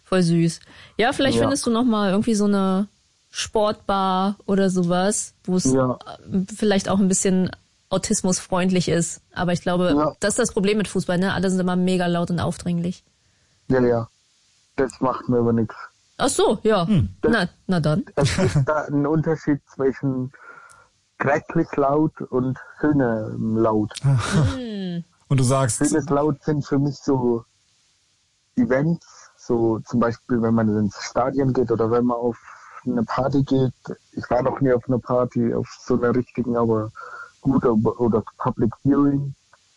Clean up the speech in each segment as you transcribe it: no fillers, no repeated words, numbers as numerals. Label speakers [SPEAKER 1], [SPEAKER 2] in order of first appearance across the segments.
[SPEAKER 1] Voll süß. Ja, vielleicht findest du noch mal irgendwie so eine Sportbar oder sowas, wo es vielleicht auch ein bisschen autismusfreundlich ist. Aber ich glaube, das ist das Problem mit Fußball, ne? Alle sind immer mega laut und aufdringlich.
[SPEAKER 2] Ja. Das macht mir aber nichts.
[SPEAKER 1] Ach so, ja. Na dann.
[SPEAKER 2] Es gibt da einen Unterschied zwischen grässlich laut und schöne laut.
[SPEAKER 3] Und du sagst...
[SPEAKER 2] Schönes laut sind für mich so Events, so zum Beispiel, wenn man ins Stadion geht oder wenn man auf eine Party geht. Ich war noch nie auf einer Party, auf so einer richtigen, aber gut oder Public Viewing.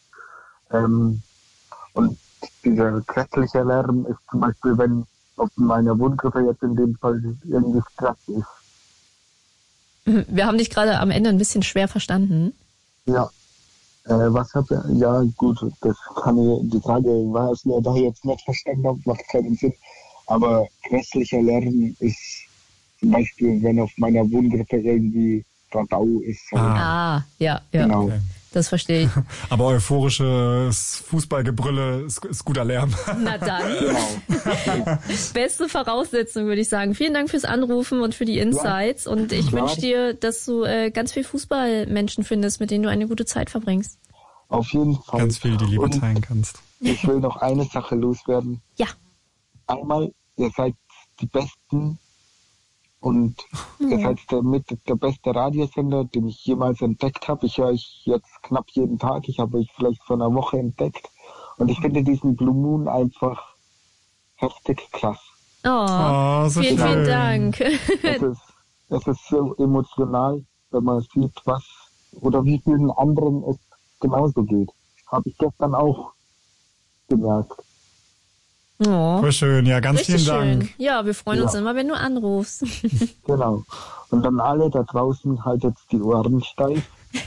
[SPEAKER 2] Und dieser grässliche Lärm ist zum Beispiel, wenn auf meiner Wohngruppe jetzt in dem Fall irgendwie Stress ist.
[SPEAKER 1] Wir haben dich gerade am Ende ein bisschen schwer verstanden.
[SPEAKER 2] Ja. Ja, gut, das kann ich, die Frage war es mir da jetzt nicht verstanden habe, macht keinen Sinn. Aber grässlicher Lärm ist zum Beispiel, wenn auf meiner Wohngruppe irgendwie Radau ist.
[SPEAKER 1] Ja.
[SPEAKER 2] Genau.
[SPEAKER 3] Okay.
[SPEAKER 1] Das verstehe ich.
[SPEAKER 3] Aber euphorisches Fußballgebrülle ist guter Lärm.
[SPEAKER 1] Na dann.
[SPEAKER 2] Genau.
[SPEAKER 1] Beste Voraussetzung, würde ich sagen. Vielen Dank fürs Anrufen und für die Insights. Und ich wünsche dir, dass du ganz viel Fußballmenschen findest, mit denen du eine gute Zeit verbringst.
[SPEAKER 2] Auf jeden Fall.
[SPEAKER 3] Ganz viel die Liebe teilen kannst.
[SPEAKER 2] Ich will noch eine Sache loswerden.
[SPEAKER 1] Ja.
[SPEAKER 2] Einmal, ihr seid die Besten und ihr seid der beste Radiosender, den ich jemals entdeckt habe. Ich höre euch jetzt knapp jeden Tag. Ich habe euch vielleicht vor einer Woche entdeckt. Und ich finde diesen Blue Moon einfach heftig klasse.
[SPEAKER 3] So
[SPEAKER 1] vielen,
[SPEAKER 3] schön.
[SPEAKER 1] vielen Dank.
[SPEAKER 2] Es ist so emotional, wenn man sieht, was oder wie vielen anderen es genauso geht. Habe ich gestern auch gemerkt.
[SPEAKER 3] Voll schön, ja, ganz
[SPEAKER 1] Richtig
[SPEAKER 3] vielen Dank.
[SPEAKER 1] schön. Ja, wir freuen uns immer, wenn du anrufst.
[SPEAKER 2] Genau. Und dann alle da draußen haltet die Ohren steif.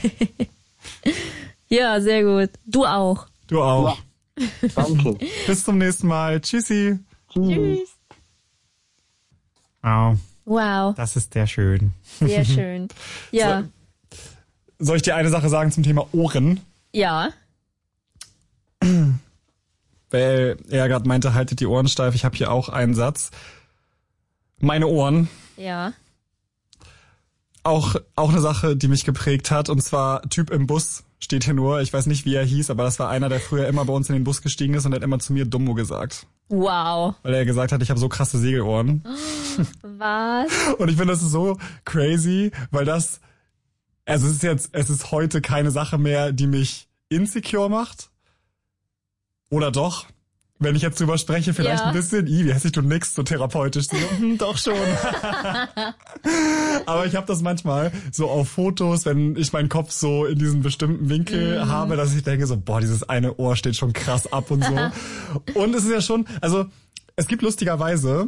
[SPEAKER 1] Ja, sehr gut. Du auch.
[SPEAKER 3] Du auch.
[SPEAKER 2] Ja. Danke.
[SPEAKER 3] Bis zum nächsten Mal. Tschüssi.
[SPEAKER 1] Tschüss.
[SPEAKER 3] Wow. Das ist sehr schön.
[SPEAKER 1] Sehr schön. Ja.
[SPEAKER 3] Soll ich dir eine Sache sagen zum Thema Ohren?
[SPEAKER 1] Ja.
[SPEAKER 3] Weil er gerade meinte, haltet die Ohren steif. Ich habe hier auch einen Satz. Meine Ohren.
[SPEAKER 1] Ja.
[SPEAKER 3] Auch eine Sache, die mich geprägt hat. Und zwar Typ im Bus steht hier nur. Ich weiß nicht, wie er hieß, aber das war einer, der früher immer bei uns in den Bus gestiegen ist und hat immer zu mir Dummo gesagt.
[SPEAKER 1] Wow.
[SPEAKER 3] Weil er gesagt hat, ich habe so krasse Segelohren.
[SPEAKER 1] Was?
[SPEAKER 3] Und ich finde, das ist so crazy, weil es ist heute keine Sache mehr, die mich insecure macht. Oder doch? Wenn ich jetzt drüber spreche, vielleicht ein bisschen, wie hässlich, du nix, so therapeutisch. So, doch schon. Aber ich habe das manchmal so auf Fotos, wenn ich meinen Kopf so in diesen bestimmten Winkel habe, dass ich denke so, boah, dieses eine Ohr steht schon krass ab und so. Und es ist ja schon, also es gibt lustigerweise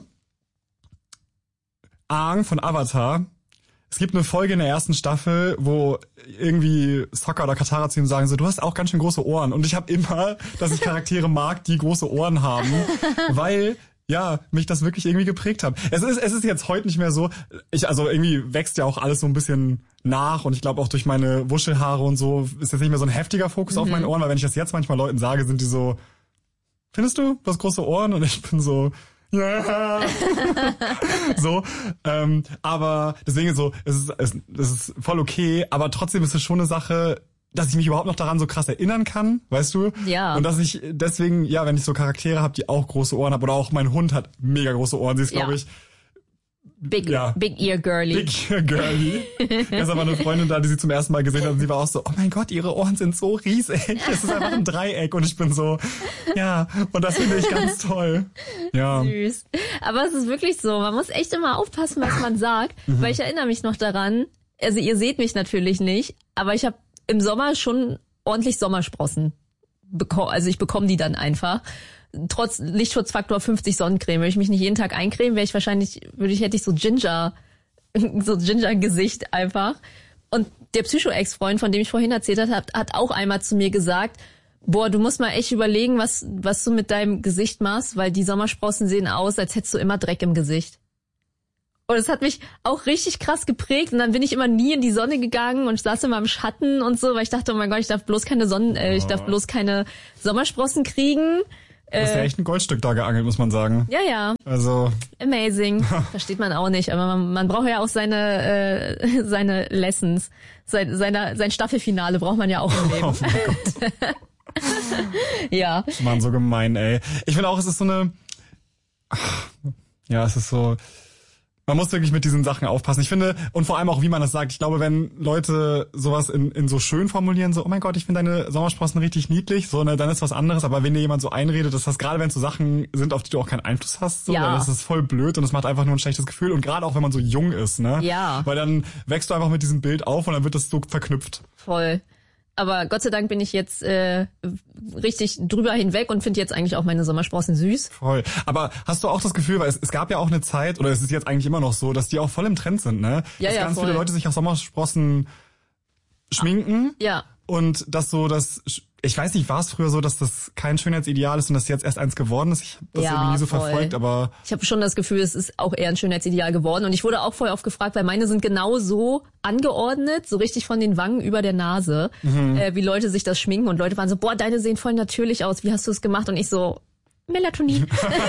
[SPEAKER 3] Aang von Avatar. Es gibt eine Folge in der ersten Staffel, wo irgendwie Sokka oder Katara zu ihm sagen so, du hast auch ganz schön große Ohren. Und ich habe immer, dass ich Charaktere mag, die große Ohren haben, weil mich das wirklich irgendwie geprägt hat. Es ist jetzt heute nicht mehr so, also irgendwie wächst ja auch alles so ein bisschen nach und ich glaube auch durch meine Wuschelhaare und so ist jetzt nicht mehr so ein heftiger Fokus auf meine Ohren, weil wenn ich das jetzt manchmal Leuten sage, sind die so, findest du, du hast große Ohren? Und ich bin so, ja. So, aber deswegen so, es ist voll okay, aber trotzdem ist es schon eine Sache, dass ich mich überhaupt noch daran so krass erinnern kann, weißt du?
[SPEAKER 1] Ja.
[SPEAKER 3] Und dass ich deswegen, wenn ich so Charaktere habe, die auch große Ohren haben, oder auch mein Hund hat mega große Ohren, sie ist, glaube ich,
[SPEAKER 1] Big Ear Girly.
[SPEAKER 3] Big Ear Girly. Gestern war eine Freundin da, die sie zum ersten Mal gesehen hat und sie war auch so, oh mein Gott, ihre Ohren sind so riesig. Es ist einfach ein Dreieck und ich bin so, und das finde ich ganz toll. Ja.
[SPEAKER 1] Süß. Aber es ist wirklich so, man muss echt immer aufpassen, was man sagt, weil ich erinnere mich noch daran, also ihr seht mich natürlich nicht, aber ich habe im Sommer schon ordentlich Sommersprossen bekommen, also ich bekomme die dann einfach. Trotz Lichtschutzfaktor 50 Sonnencreme. Wenn ich mich nicht jeden Tag eincremen, hätte ich so Ginger-Gesicht einfach. Und der Psycho-Ex-Freund, von dem ich vorhin erzählt habe, hat auch einmal zu mir gesagt, boah, du musst mal echt überlegen, was du mit deinem Gesicht machst, weil die Sommersprossen sehen aus, als hättest du immer Dreck im Gesicht. Und es hat mich auch richtig krass geprägt und dann bin ich immer nie in die Sonne gegangen und saß immer im Schatten und so, weil ich dachte, oh mein Gott, ich darf bloß keine Sommersprossen kriegen.
[SPEAKER 3] Du hast ja echt ein Goldstück da geangelt, muss man sagen.
[SPEAKER 1] Ja.
[SPEAKER 3] Also.
[SPEAKER 1] Amazing. Versteht man auch nicht, aber man braucht ja auch seine Lessons. Sein Staffelfinale braucht man ja auch im Leben.
[SPEAKER 3] Oh mein Gott.
[SPEAKER 1] Ja.
[SPEAKER 3] Mann, so gemein, ey. Ich finde auch, es ist so eine... Ja, es ist so... Man muss wirklich mit diesen Sachen aufpassen. Ich finde, und vor allem auch, wie man das sagt, ich glaube, wenn Leute sowas in so schön formulieren, so, oh mein Gott, ich finde deine Sommersprossen richtig niedlich, so, ne, dann ist was anderes. Aber wenn dir jemand so einredet, dass das gerade wenn es so Sachen sind, auf die du auch keinen Einfluss hast, so, dann ist es voll blöd und es macht einfach nur ein schlechtes Gefühl. Und gerade auch, wenn man so jung ist, ne?
[SPEAKER 1] Ja.
[SPEAKER 3] Weil dann wächst du einfach mit diesem Bild auf und dann wird das so verknüpft.
[SPEAKER 1] Voll. Aber Gott sei Dank bin ich jetzt richtig drüber hinweg und finde jetzt eigentlich auch meine Sommersprossen süß.
[SPEAKER 3] Voll. Aber hast du auch das Gefühl, weil es gab ja auch eine Zeit, oder es ist jetzt eigentlich immer noch so, dass die auch voll im Trend sind, ne?
[SPEAKER 1] Ja,
[SPEAKER 3] dass ganz
[SPEAKER 1] voll.
[SPEAKER 3] viele Leute sich auf Sommersprossen schminken.
[SPEAKER 1] Ja.
[SPEAKER 3] Und dass so das, ich weiß nicht, war es früher so, dass das kein Schönheitsideal ist und das jetzt erst eins geworden ist? Ich habe das irgendwie nie so
[SPEAKER 1] voll.
[SPEAKER 3] verfolgt, aber...
[SPEAKER 1] Ich habe schon das Gefühl, es ist auch eher ein Schönheitsideal geworden. Und ich wurde auch voll oft gefragt, weil meine sind genau so angeordnet, so richtig von den Wangen über der Nase, wie Leute sich das schminken. Und Leute waren so, boah, deine sehen voll natürlich aus, wie hast du es gemacht? Und ich so, Melatonin.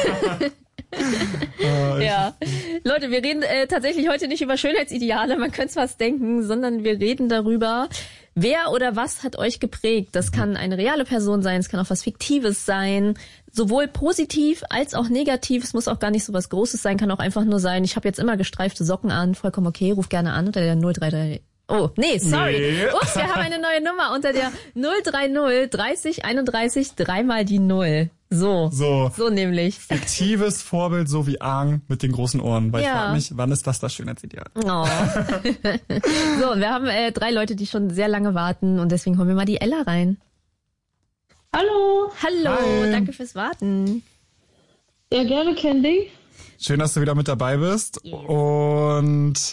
[SPEAKER 1] Ja. Leute, wir reden tatsächlich heute nicht über Schönheitsideale, man könnte es fast denken, sondern wir reden darüber, wer oder was hat euch geprägt. Das kann eine reale Person sein, es kann auch was Fiktives sein, sowohl positiv als auch negativ. Es muss auch gar nicht so was Großes sein, kann auch einfach nur sein, ich habe jetzt immer gestreifte Socken an, vollkommen okay, ruf gerne an unter der 033... Oh, nee, sorry.
[SPEAKER 3] Nee.
[SPEAKER 1] Ups, wir haben eine neue Nummer unter der 030 30 31 dreimal die 0. So nämlich.
[SPEAKER 3] Fiktives Vorbild, so wie Aang mit den großen Ohren. Weil ich
[SPEAKER 1] Ja.
[SPEAKER 3] frage mich, wann ist das Schönheitsideal?
[SPEAKER 1] Oh. So, und wir haben 3 Leute, die schon sehr lange warten und deswegen holen wir mal die Ella rein.
[SPEAKER 4] Hallo.
[SPEAKER 1] Hallo,
[SPEAKER 3] Hi.
[SPEAKER 1] danke fürs Warten.
[SPEAKER 4] Ja, gerne, Candy.
[SPEAKER 3] Schön, dass du wieder mit dabei bist.
[SPEAKER 1] Yes.
[SPEAKER 3] Und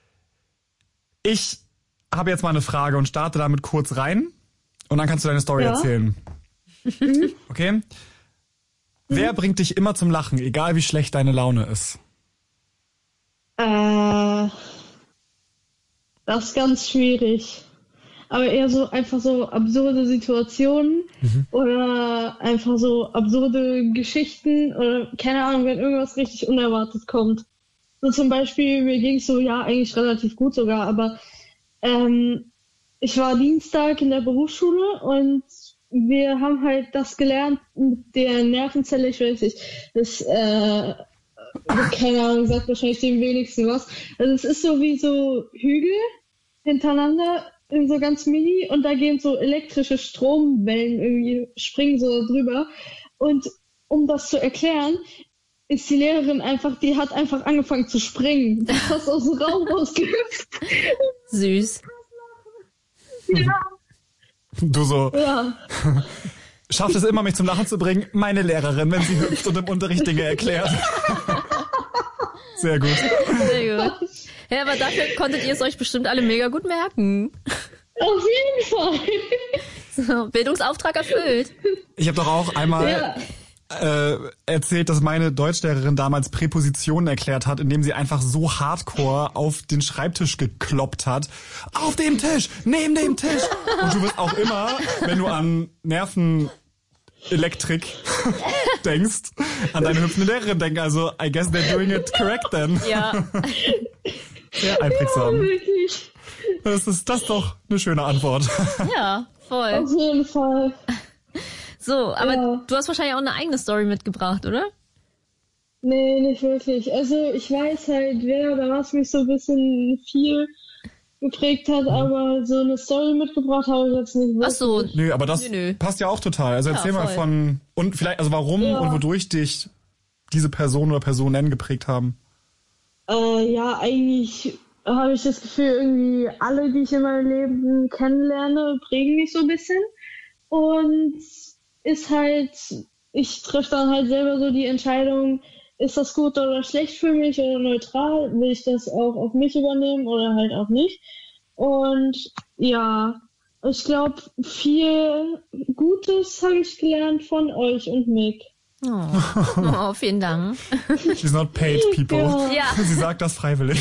[SPEAKER 3] ich habe jetzt mal eine Frage und starte damit kurz rein. Und dann kannst du deine Story erzählen. Okay? Wer bringt dich immer zum Lachen, egal wie schlecht deine Laune ist?
[SPEAKER 4] Das ist ganz schwierig. Aber eher so einfach so absurde Situationen oder einfach so absurde Geschichten oder keine Ahnung, wenn irgendwas richtig Unerwartet kommt. So zum Beispiel, mir ging es so, ja, eigentlich relativ gut sogar, aber ich war Dienstag in der Berufsschule und wir haben halt das gelernt mit der Nervenzelle, ich weiß nicht, das, keine Ahnung, sagt wahrscheinlich dem wenigsten was. Also es ist so wie so Hügel hintereinander, in so ganz mini und da gehen so elektrische Stromwellen irgendwie, springen so drüber. Und um das zu erklären, ist die Lehrerin einfach, die hat einfach angefangen zu springen. Die ist fast aus dem Raum rausgehüpft.
[SPEAKER 1] Süß.
[SPEAKER 4] Ja.
[SPEAKER 3] Du so,
[SPEAKER 4] Ja.
[SPEAKER 3] schafft es immer, mich zum Lachen zu bringen? Meine Lehrerin, wenn sie hüpft und im Unterricht Dinge erklärt. Sehr gut.
[SPEAKER 1] Sehr gut. Ja, aber dafür konntet ihr es euch bestimmt alle mega gut merken.
[SPEAKER 4] Auf jeden Fall.
[SPEAKER 1] So, Bildungsauftrag erfüllt.
[SPEAKER 3] Ich habe doch auch einmal erzählt, dass meine Deutschlehrerin damals Präpositionen erklärt hat, indem sie einfach so hardcore auf den Schreibtisch gekloppt hat. Auf dem Tisch, neben dem Tisch. Und du wirst auch immer, wenn du an Nervenelektrik denkst, an deine hüpfende Lehrerin denken. Also, I guess they're doing it correct then.
[SPEAKER 1] Ja.
[SPEAKER 3] Sehr einprägsam.
[SPEAKER 4] Wirklich.
[SPEAKER 3] Das ist doch eine schöne Antwort.
[SPEAKER 1] Ja, voll.
[SPEAKER 4] Auf jeden Fall.
[SPEAKER 1] So, aber
[SPEAKER 4] Ja.
[SPEAKER 1] du hast wahrscheinlich auch eine eigene Story mitgebracht, oder?
[SPEAKER 4] Nee, nicht wirklich. Also ich weiß halt, wer oder was mich so ein bisschen viel geprägt hat, aber so eine Story mitgebracht habe ich jetzt nicht wirklich.
[SPEAKER 1] Ach so.
[SPEAKER 3] Nö, aber das
[SPEAKER 1] Nö.
[SPEAKER 3] passt ja auch total. Also erzähl mal
[SPEAKER 1] voll.
[SPEAKER 3] von, und vielleicht, also warum und wodurch dich diese Person oder Personen geprägt haben.
[SPEAKER 4] Ja, eigentlich habe ich das Gefühl, irgendwie alle, die ich in meinem Leben kennenlerne, prägen mich so ein bisschen. Und ist halt, ich treffe dann halt selber so die Entscheidung, ist das gut oder schlecht für mich oder neutral? Will ich das auch auf mich übernehmen oder halt auch nicht? Und ja, ich glaube, viel Gutes habe ich gelernt von euch und Mick.
[SPEAKER 1] Oh, vielen Dank.
[SPEAKER 3] She's not paid, people.
[SPEAKER 1] Ja.
[SPEAKER 3] Sie sagt das freiwillig.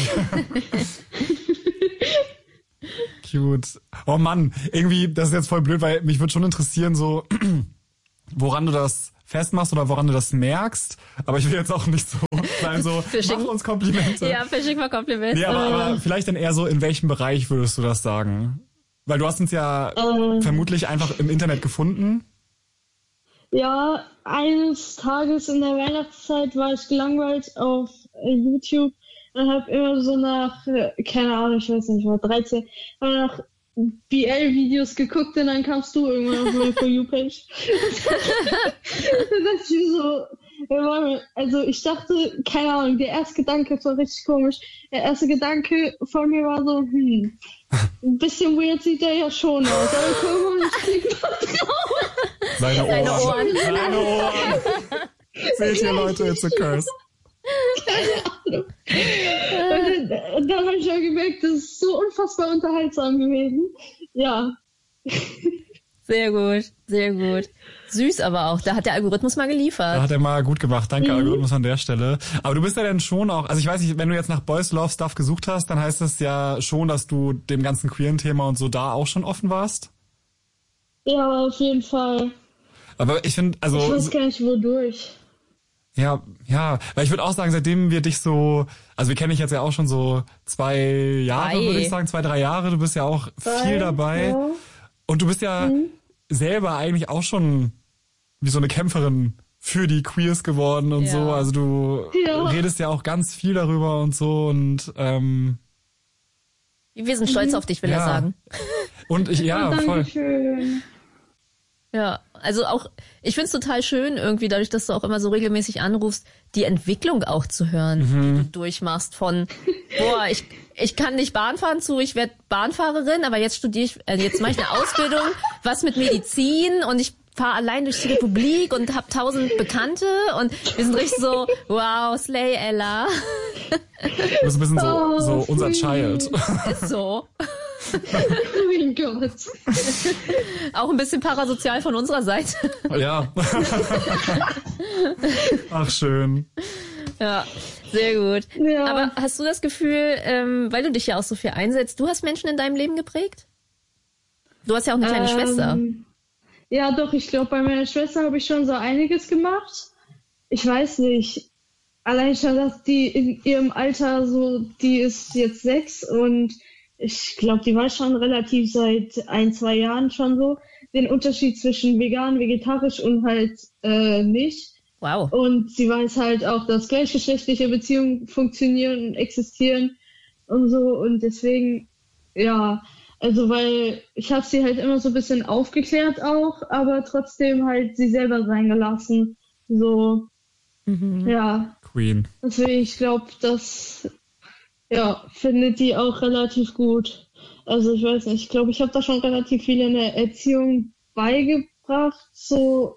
[SPEAKER 3] Cute. Oh Mann, irgendwie, das ist jetzt voll blöd, weil mich würde schon interessieren, so, woran du das festmachst oder woran du das merkst. Aber ich will jetzt auch nicht so sein, so, mach uns Komplimente.
[SPEAKER 1] Ja, Fishing war Kompliment.
[SPEAKER 3] Nee, aber vielleicht dann eher so, in welchem Bereich würdest du das sagen? Weil du hast uns ja vermutlich einfach im Internet gefunden.
[SPEAKER 4] Ja, eines Tages in der Weihnachtszeit war ich gelangweilt auf YouTube und habe immer so nach, keine Ahnung, ich weiß nicht, ich war 13, aber nach BL-Videos geguckt und dann kamst du irgendwann auf meine For You-Page. Dann dachte ich mir so, also ich dachte, keine Ahnung, der erste Gedanke war richtig komisch. Der erste Gedanke von mir war so, ein bisschen weird sieht der ja schon aus, aber guck mal, ich krieg was drauf.
[SPEAKER 3] Seine Ohren. Seht ihr, Leute, it's a curse.
[SPEAKER 4] Keine Ahnung. Und dann habe ich auch gemerkt, das ist so unfassbar unterhaltsam gewesen. Ja.
[SPEAKER 1] Sehr gut, sehr gut. Süß aber auch. Da hat der Algorithmus mal geliefert.
[SPEAKER 3] Da hat er mal gut gemacht. Danke, Algorithmus an der Stelle. Aber du bist ja dann schon auch, also ich weiß nicht, wenn du jetzt nach Boys Love Stuff gesucht hast, dann heißt das ja schon, dass du dem ganzen queeren Thema und so da auch schon offen warst?
[SPEAKER 4] Ja, auf jeden Fall.
[SPEAKER 3] Aber ich finde, also...
[SPEAKER 4] Ich weiß gar nicht, wodurch.
[SPEAKER 3] Ja, weil ich würde auch sagen, seitdem wir dich so, also wir kennen dich jetzt ja auch schon so 2 Jahre, würde ich sagen, 2, 3 Jahre, du bist ja auch viel dabei. Ja. Und du bist ja selber eigentlich auch schon wie so eine Kämpferin für die Queers geworden und so. Also du redest ja auch ganz viel darüber und so und
[SPEAKER 1] wir sind stolz auf dich, will er sagen.
[SPEAKER 3] Und ich, voll.
[SPEAKER 4] Dankeschön.
[SPEAKER 1] Ja, also auch, ich find's total schön irgendwie, dadurch, dass du auch immer so regelmäßig anrufst, die Entwicklung auch zu hören, die du durchmachst von, ich kann nicht Bahn fahren zu, ich werde Bahnfahrerin, aber jetzt mache ich eine Ausbildung, was mit Medizin und ich fahre allein durch die Republik und habe 1000 Bekannte und wir sind richtig so, wow, Slay Ella.
[SPEAKER 3] Du bist ein bisschen so unser Child.
[SPEAKER 1] Ist so.
[SPEAKER 4] Oh mein Gott.
[SPEAKER 1] Auch ein bisschen parasozial von unserer Seite.
[SPEAKER 3] Ja. Ach, schön.
[SPEAKER 1] Ja, sehr gut.
[SPEAKER 4] Ja.
[SPEAKER 1] Aber hast du das Gefühl, weil du dich ja auch so viel einsetzt, du hast Menschen in deinem Leben geprägt? Du hast ja auch eine kleine Schwester.
[SPEAKER 4] Ja, doch, ich glaube, bei meiner Schwester habe ich schon so einiges gemacht. Ich weiß nicht. Allein schon, dass die in ihrem Alter so, die ist jetzt 6 und ich glaube, die weiß schon relativ seit 1, 2 Jahren schon so den Unterschied zwischen vegan, vegetarisch und halt nicht.
[SPEAKER 1] Wow. Und
[SPEAKER 4] sie weiß halt auch, dass gleichgeschlechtliche Beziehungen funktionieren und existieren und so. Und deswegen, ja, also weil ich habe sie halt immer so ein bisschen aufgeklärt auch, aber trotzdem halt sie selber sein gelassen. So, ja.
[SPEAKER 3] Queen.
[SPEAKER 4] Deswegen, ich glaube, das findet die auch relativ gut. Also ich weiß nicht, ich glaube, ich habe da schon relativ viel in der Erziehung beigebracht, so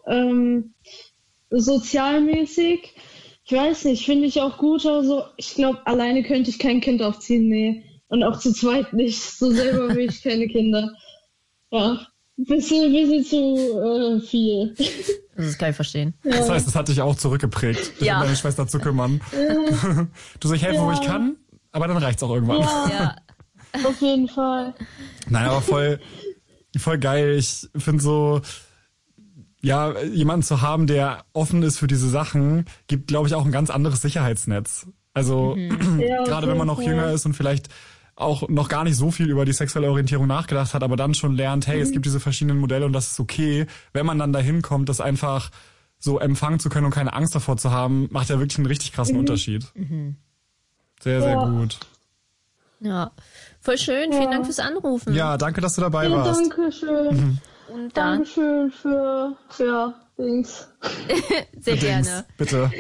[SPEAKER 4] sozialmäßig. Ich weiß nicht, finde ich auch gut, also ich glaube, alleine könnte ich kein Kind aufziehen, nee. Und auch zu zweit nicht. So selber will ich keine Kinder. Ja, ein bisschen zu viel.
[SPEAKER 1] Das kann ich verstehen.
[SPEAKER 3] Ja. Das heißt, es hat dich auch zurückgeprägt, dich um deine Schwester zu kümmern. Du sagst, ich helfe, wo ich kann, aber dann reicht's auch irgendwann.
[SPEAKER 4] Ja, auf jeden Fall.
[SPEAKER 3] Nein, aber voll geil. Ich finde so, ja, jemanden zu haben, der offen ist für diese Sachen, gibt, glaube ich, auch ein ganz anderes Sicherheitsnetz. Also gerade wenn man noch jünger ist und vielleicht auch noch gar nicht so viel über die sexuelle Orientierung nachgedacht hat, aber dann schon lernt, hey, es gibt diese verschiedenen Modelle und das ist okay. Wenn man dann dahin kommt, das einfach so empfangen zu können und keine Angst davor zu haben, macht ja wirklich einen richtig krassen Unterschied. Sehr, sehr gut.
[SPEAKER 1] Ja, voll schön. Vielen Dank fürs Anrufen.
[SPEAKER 3] Ja, danke, dass du dabei warst.
[SPEAKER 4] Danke schön.
[SPEAKER 1] Und dann
[SPEAKER 4] Dankeschön für Dings.
[SPEAKER 1] Sehr gerne.
[SPEAKER 3] Bitte.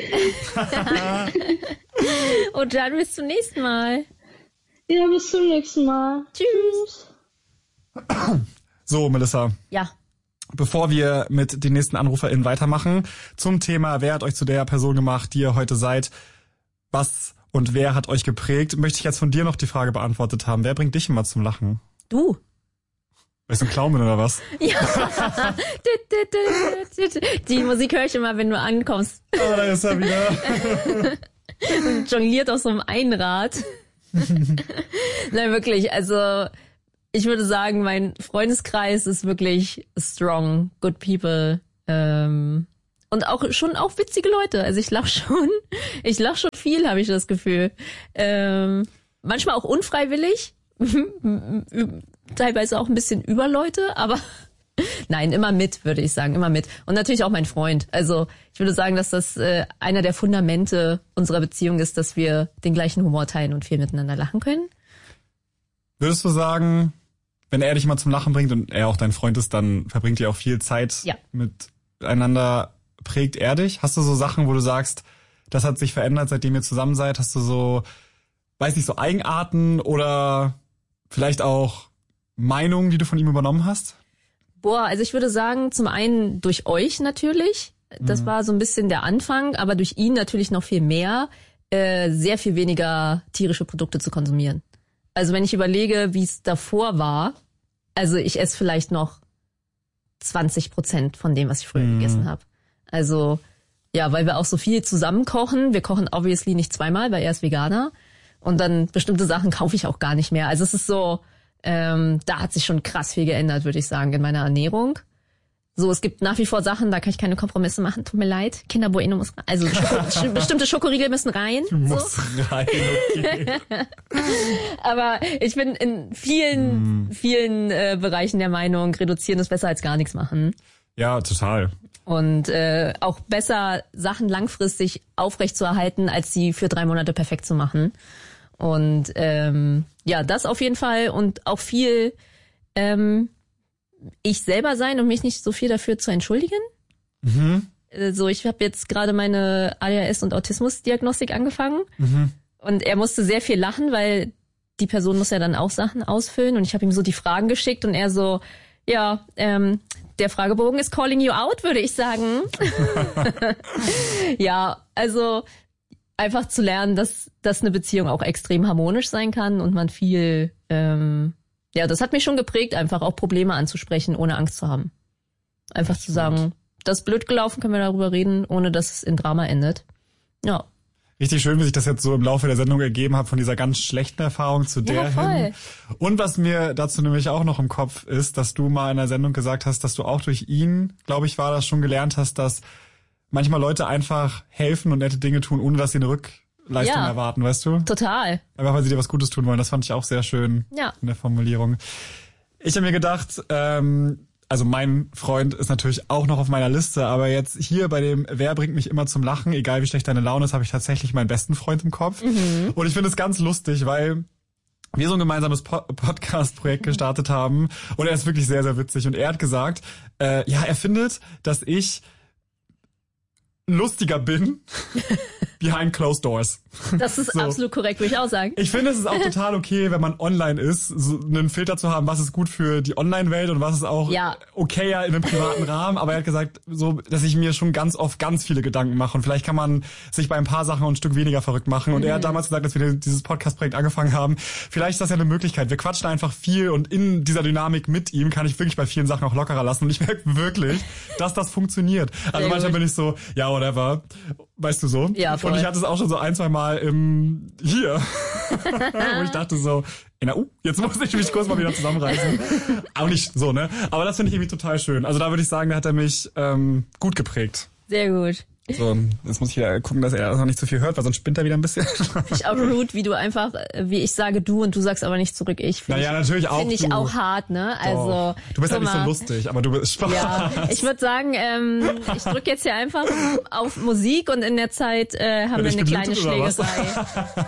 [SPEAKER 1] Und dann bis zum nächsten Mal.
[SPEAKER 4] Ja, bis zum nächsten Mal.
[SPEAKER 1] Tschüss.
[SPEAKER 3] So, Melissa.
[SPEAKER 1] Ja.
[SPEAKER 3] Bevor wir mit den nächsten AnruferInnen weitermachen, zum Thema, wer hat euch zu der Person gemacht, die ihr heute seid, was und wer hat euch geprägt, möchte ich jetzt von dir noch die Frage beantwortet haben. Wer bringt dich immer zum Lachen?
[SPEAKER 1] Du.
[SPEAKER 3] Weil ich so ein Clown bin oder was?
[SPEAKER 1] Ja. Die Musik höre ich immer, wenn du ankommst.
[SPEAKER 3] Oh, da ist er wieder.
[SPEAKER 1] Und jongliert auf so einem Einrad. Nein, wirklich, also ich würde sagen, mein Freundeskreis ist wirklich strong, good people. Und auch schon auch witzige Leute. Also ich lach schon viel, habe ich das Gefühl. Manchmal auch unfreiwillig, teilweise auch ein bisschen über Leute, aber nein, immer mit, würde ich sagen, immer mit. Und natürlich auch mein Freund. Also ich würde sagen, dass das einer der Fundamente unserer Beziehung ist, dass wir den gleichen Humor teilen und viel miteinander lachen können.
[SPEAKER 3] Würdest du sagen, wenn er dich mal zum Lachen bringt und er auch dein Freund ist, dann verbringt ihr auch viel Zeit miteinander? Prägt er dich? Hast du so Sachen, wo du sagst, das hat sich verändert, seitdem ihr zusammen seid? Hast du so, weiß nicht, so Eigenarten oder vielleicht auch Meinungen, die du von ihm übernommen hast?
[SPEAKER 1] Boah, also ich würde sagen, zum einen durch euch natürlich. Das war so ein bisschen der Anfang, aber durch ihn natürlich noch viel mehr, sehr viel weniger tierische Produkte zu konsumieren. Also wenn ich überlege, wie es davor war, also ich esse vielleicht noch 20% von dem, was ich früher gegessen habe. Also ja, weil wir auch so viel zusammen kochen. Wir kochen obviously nicht zweimal, weil er ist Veganer. Und dann bestimmte Sachen kaufe ich auch gar nicht mehr. Also es ist so, da hat sich schon krass viel geändert, würde ich sagen, in meiner Ernährung. So, es gibt nach wie vor Sachen, da kann ich keine Kompromisse machen, tut mir leid. Kinder Bueno muss rein. Also bestimmte Schokoriegel müssen rein.
[SPEAKER 3] Muss rein, okay.
[SPEAKER 1] Aber ich bin in vielen Bereichen der Meinung, reduzieren ist besser als gar nichts machen.
[SPEAKER 3] Ja, total.
[SPEAKER 1] Und auch besser, Sachen langfristig aufrechtzuerhalten, als sie für 3 Monate perfekt zu machen. Und ja, das auf jeden Fall und auch viel ich selber sein und mich nicht so viel dafür zu entschuldigen. So, ich habe jetzt gerade meine ADHS- und Autismus-Diagnostik angefangen und er musste sehr viel lachen, weil die Person muss ja dann auch Sachen ausfüllen und ich habe ihm so die Fragen geschickt und er so, ja, der Fragebogen ist calling you out, würde ich sagen. Ja, also einfach zu lernen, dass eine Beziehung auch extrem harmonisch sein kann und man viel, ja, das hat mich schon geprägt, einfach auch Probleme anzusprechen, ohne Angst zu haben. Einfach zu sagen, das ist blöd gelaufen, können wir darüber reden, ohne dass es in Drama endet. Ja.
[SPEAKER 3] Richtig schön, wie sich das jetzt so im Laufe der Sendung ergeben hat, von dieser ganz schlechten Erfahrung zu der hin. Und was mir dazu nämlich auch noch im Kopf ist, dass du mal in der Sendung gesagt hast, dass du auch durch ihn, glaube ich, war das schon gelernt hast, dass manchmal Leute einfach helfen und nette Dinge tun, ohne dass sie eine Rückleistung erwarten, weißt du?
[SPEAKER 1] Total.
[SPEAKER 3] Einfach, weil sie dir was Gutes tun wollen. Das fand ich auch sehr schön in der Formulierung. Ich habe mir gedacht, also mein Freund ist natürlich auch noch auf meiner Liste, aber jetzt hier bei dem Wer bringt mich immer zum Lachen, egal wie schlecht deine Laune ist, habe ich tatsächlich meinen besten Freund im Kopf. Und ich finde es ganz lustig, weil wir so ein gemeinsames Podcast-Projekt gestartet haben und er ist wirklich sehr, sehr witzig. Und er hat gesagt, ja, er findet, dass ich lustiger bin behind closed doors.
[SPEAKER 1] Das ist absolut korrekt, würde ich auch sagen.
[SPEAKER 3] Ich finde, es ist auch total okay, wenn man online ist, so einen Filter zu haben, was ist gut für die Online-Welt und was ist auch okayer in einem privaten Rahmen. Aber er hat gesagt, so, dass ich mir schon ganz oft ganz viele Gedanken mache und vielleicht kann man sich bei ein paar Sachen ein Stück weniger verrückt machen. Und er hat damals gesagt, dass wir dieses Podcast-Projekt angefangen haben, vielleicht ist das ja eine Möglichkeit. Wir quatschen einfach viel und in dieser Dynamik mit ihm kann ich wirklich bei vielen Sachen auch lockerer lassen und ich merke wirklich, dass das funktioniert. Also manchmal bin ich so, ja, whatever. Weißt du so?
[SPEAKER 1] Ja, voll.
[SPEAKER 3] Und ich hatte es auch schon so 1-2 Mal hier, wo ich dachte so, jetzt muss ich mich kurz mal wieder zusammenreißen. Auch nicht so, ne? Aber das finde ich irgendwie total schön. Also da würde ich sagen, da hat er mich gut geprägt.
[SPEAKER 1] Sehr gut.
[SPEAKER 3] So, jetzt muss ich wieder gucken, dass er noch nicht zu viel hört, weil sonst spinnt er wieder ein bisschen.
[SPEAKER 1] Finde ich auch rude, wie du einfach, wie ich sage du und du sagst aber nicht zurück ich.
[SPEAKER 3] Naja, natürlich auch.
[SPEAKER 1] Finde ich auch hart, ne? Also.
[SPEAKER 3] Du bist halt nicht so lustig, aber du bist Spaß.
[SPEAKER 1] Ja, ich würde sagen, ich drücke jetzt hier einfach auf Musik und in der Zeit haben wir eine kleine Schlägerei.